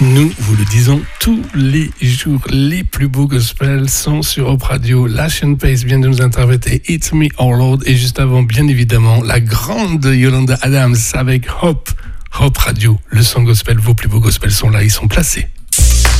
Nous vous le disons tous les jours, les plus beaux gospels sont sur Hope Radio. Lashon Pace vient de nous interpréter It's Me Our Lord et juste avant, bien évidemment, la grande Yolanda Adams avec Hope Radio. Le son gospel, vos plus beaux gospels sont là, ils sont placés.